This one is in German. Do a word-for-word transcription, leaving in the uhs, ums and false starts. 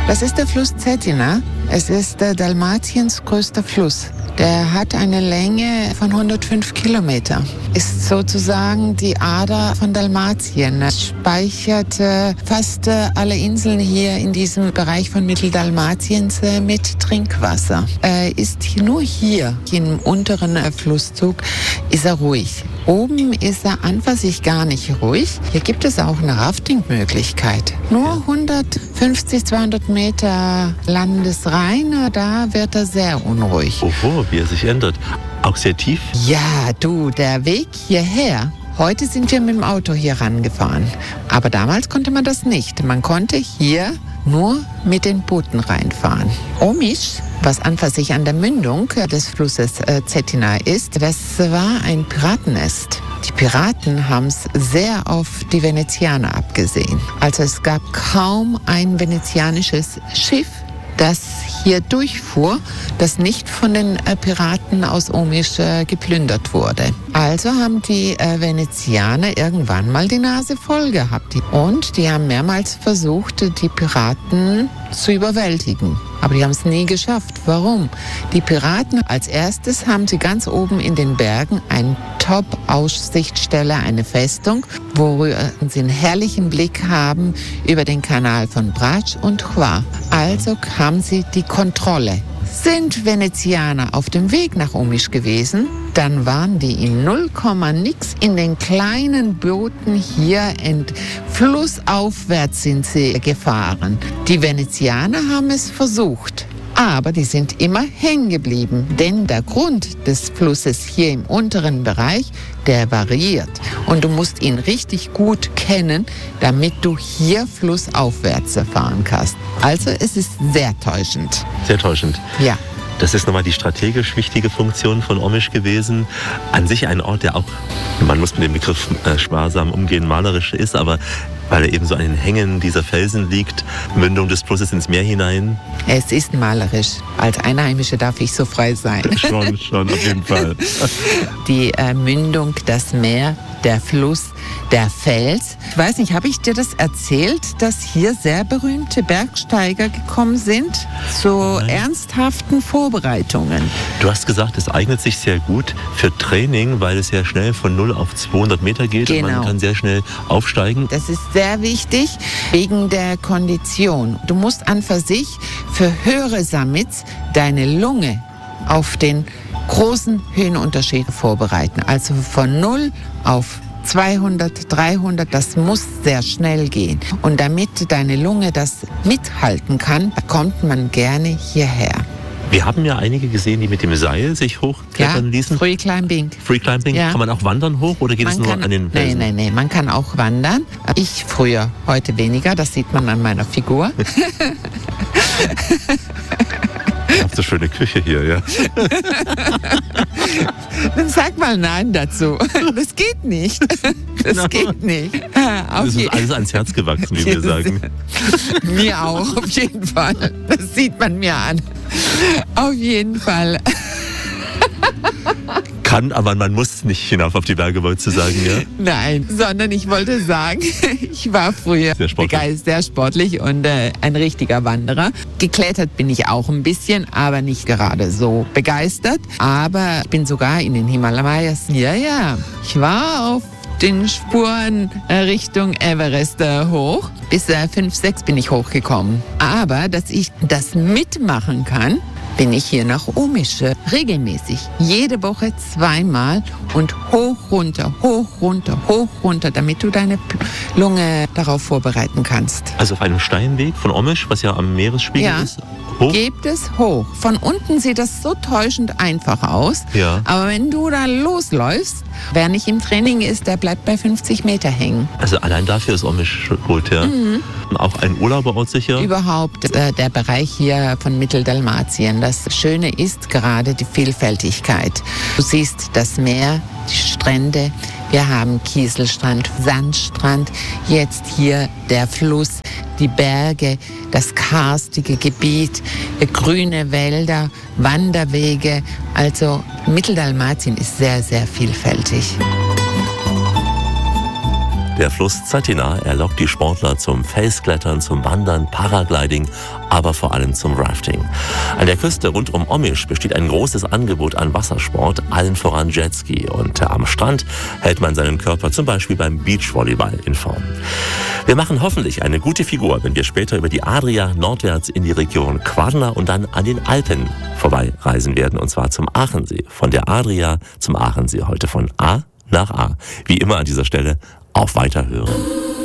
Das ist der Fluss Cetina. Es ist äh, Dalmatiens größter Fluss. Der hat eine Länge von hundertfünf Kilometer. Ist sozusagen die Ader von Dalmatien. Es speichert äh, fast äh, alle Inseln hier in diesem Bereich von Mitteldalmatiens äh, mit Trinkwasser. Äh, ist nur hier, im unteren äh, Flusszug, ist er ruhig. Oben ist er an für sich gar nicht ruhig. Hier gibt es auch eine Rafting-Möglichkeit. Nur hundertfünfzig, zweihundert Meter Landesrhein, da wird er sehr unruhig. Oho, wie er sich ändert. Auch sehr tief? Ja, du, der Weg hierher. Heute sind wir mit dem Auto hier rangefahren. Aber damals konnte man das nicht. Man konnte hier nur mit den Booten reinfahren. Omisch, was an für sich an der Mündung des Flusses äh, Cetina ist, das war ein Piratennest. Die Piraten haben es sehr auf die Venezianer abgesehen. Also es gab kaum ein venezianisches Schiff, das hier durchfuhr, das nicht von den äh, Piraten aus Omisch äh, geplündert wurde. Also haben die äh, Venezianer irgendwann mal die Nase voll gehabt. Und die haben mehrmals versucht, die Piraten zu überwältigen. Aber die haben es nie geschafft. Warum? Die Piraten als erstes haben sie ganz oben in den Bergen eine Top-Aussichtsstelle, eine Festung, worüber sie einen herrlichen Blick haben über den Kanal von Brač und Hvar. Also haben sie die Kontrolle. Sind Venezianer auf dem Weg nach Omisch gewesen, dann waren die in null Komma nix in den kleinen Booten hier ent flussaufwärts sind sie gefahren. Die Venezianer haben es versucht, aber die sind immer hängen geblieben, denn der Grund des Flusses hier im unteren Bereich, der variiert und du musst ihn richtig gut kennen, damit du hier flussaufwärts fahren kannst. Also es ist sehr täuschend. Sehr täuschend. Ja. Das ist nochmal die strategisch wichtige Funktion von Omisch gewesen. An sich ein Ort, der auch, man muss mit dem Begriff äh, sparsam umgehen, malerisch ist, aber weil er eben so an den Hängen dieser Felsen liegt, Mündung des Flusses ins Meer hinein. Es ist malerisch. Als Einheimische darf ich so frei sein. Schon, schon, auf jeden Fall. Die äh, Mündung, das Meer, der Fluss, der Fels. Ich weiß nicht, habe ich dir das erzählt, dass hier sehr berühmte Bergsteiger gekommen sind zu Nein. ernsthaften Vorbereitungen? Du hast gesagt, es eignet sich sehr gut für Training, weil es ja schnell von null auf zweihundert Meter geht Genau. und man kann sehr schnell aufsteigen. Das ist sehr wichtig wegen der Kondition. Du musst an für sich für höhere Summits deine Lunge auf den großen Höhenunterschied vorbereiten. Also von null auf zweihundert, dreihundert, das muss sehr schnell gehen. Und damit deine Lunge das mithalten kann, kommt man gerne hierher. Wir haben ja einige gesehen, die mit dem Seil sich hochklettern Ja, ließen. Free Climbing. Free Climbing, Ja. kann man auch wandern hoch oder geht Man es nur kann, an den Felsen? Nein, nein, nein, man kann auch wandern. Ich früher, heute weniger, das sieht man an meiner Figur. Ihr habt so schöne Küche hier, ja. Dann sag mal Nein dazu. Das geht nicht. Das No. geht nicht. Auf Das ist je- alles ans Herz gewachsen, wie wir sagen. Mir auch, auf jeden Fall. Das sieht man mir an. Auf jeden Fall. Kann, aber man muss nicht hinauf auf die Berge, wolltest du sagen, ja? Nein, sondern ich wollte sagen, ich war früher Sehr sportlich. begeistert, sehr sportlich und äh, ein richtiger Wanderer. Geklettert bin ich auch ein bisschen, aber nicht gerade so begeistert. Aber ich bin sogar in den Himalayas. Ja, ja, ich war auf den Spuren äh, Richtung Everest äh, hoch. Bis äh, fünf, sechs bin ich hochgekommen. Aber, dass ich das mitmachen kann, bin ich hier nach Omisch regelmäßig. Jede Woche zweimal und hoch, runter, hoch, runter, hoch, runter, damit du deine P- Lunge darauf vorbereiten kannst. Also auf einem Steinweg von Omisch, was ja am Meeresspiegel Ja. ist, hoch. Gebt es hoch. Von unten sieht das so täuschend einfach aus. Ja. Aber wenn du da losläufst, wer nicht im Training ist, der bleibt bei fünfzig Meter hängen. Also allein dafür ist Omisch gut, ja. Mhm. Auch ein Urlauberort sicher. Überhaupt äh, der Bereich hier von Mitteldalmatien. Das Schöne ist gerade die Vielfältigkeit. Du siehst das Meer, die Strände. Wir haben Kieselstrand, Sandstrand, jetzt hier der Fluss, die Berge, das karstige Gebiet, äh, grüne Wälder, Wanderwege. Also Mitteldalmatien ist sehr, sehr vielfältig. Der Fluss Cetina, er lockt die Sportler zum Felsklettern, zum Wandern, Paragliding, aber vor allem zum Rafting. An der Küste rund um Omiš besteht ein großes Angebot an Wassersport, allen voran Jetski. Und am Strand hält man seinen Körper zum Beispiel beim Beachvolleyball in Form. Wir machen hoffentlich eine gute Figur, wenn wir später über die Adria nordwärts in die Region Kvarna und dann an den Alpen vorbeireisen werden, und zwar zum Aachensee. Von der Adria zum Aachensee, heute von A nach A. Wie immer an dieser Stelle auf Weiterhören.